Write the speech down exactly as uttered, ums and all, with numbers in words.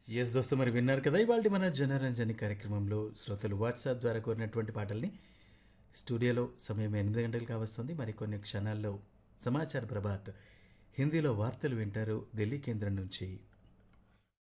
yes దోస్తు మరి విన్నారు కదా ఇవాళ మన జనరంజని కార్యక్రమంలో శ్రోతలు వాట్సాప్ ద్వారా కోరినటువంటి పాటల్ని స్టూడియోలో సమయం ఎనిమిది గంటలు కావస్తుంది మరికొన్ని క్షణాల్లో సమాచార ప్రభాత్ హిందీలో వార్తలు వింటారు ఢిల్లీ కేంద్రం నుంచి